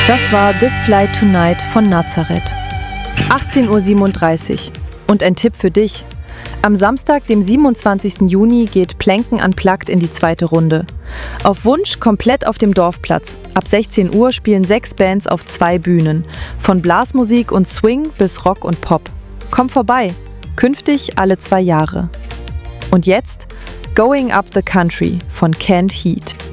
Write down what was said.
Das war This Flight Tonight von Nazareth. 18:37 Uhr. Und ein Tipp für dich. Am Samstag, dem 27. Juni, geht Plänken Unplugged in die zweite Runde. Auf Wunsch komplett auf dem Dorfplatz. Ab 16 Uhr spielen 6 Bands auf 2 Bühnen. Von Blasmusik und Swing bis Rock und Pop. Komm vorbei. Künftig alle 2 Jahre. Und jetzt Going Up the Country von Canned Heat.